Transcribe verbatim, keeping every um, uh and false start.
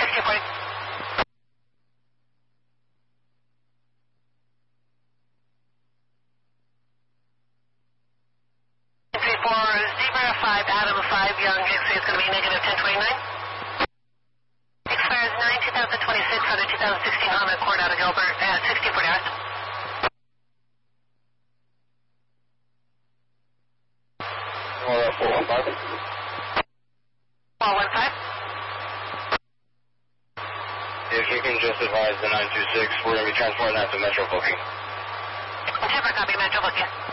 sixty forty. three four Zebra, five Adam, five Young, X-ray is going to be negative ten twenty-nine. Expires nine two thousand twenty-six for the two thousand sixteen Honda Accord out of Gilbert at sixty forty hours. four one five. four one five. If you can just advise the nine two six, we're going to be transporting that to Metro booking. Temper copy, Metro booking.